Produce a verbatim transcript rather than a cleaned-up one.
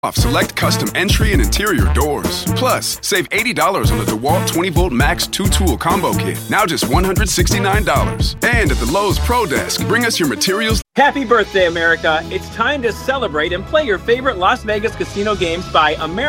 off select custom entry and interior doors. Plus, save eighty dollars on the DeWalt twenty volt Max two tool combo kit. Now just one hundred sixty-nine dollars. And at the Lowe's Pro Desk, bring us your materials. Happy birthday, America. It's time to celebrate and play your favorite Las Vegas casino games by America.